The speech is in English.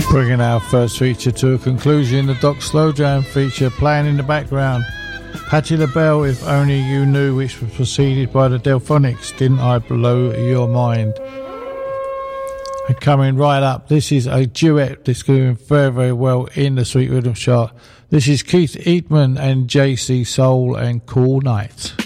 Bringing our first feature to a conclusion, the Doc Slow Jam feature playing in the background. Patti LaBelle, If Only You Knew, which was preceded by the Delphonics, Didn't I Blow Your Mind? And coming right up, this is a duet that's doing very, very well in the Sweet Rhythm chart. This is Keith Eatman and JC Soul and Cool Night.